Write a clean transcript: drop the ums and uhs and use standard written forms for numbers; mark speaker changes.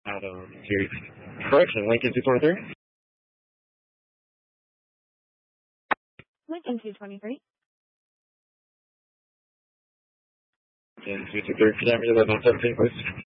Speaker 1: Adam to correction, Lincoln 223.
Speaker 2: Lincoln 223.
Speaker 1: Lincoln 223, present me 1117, please.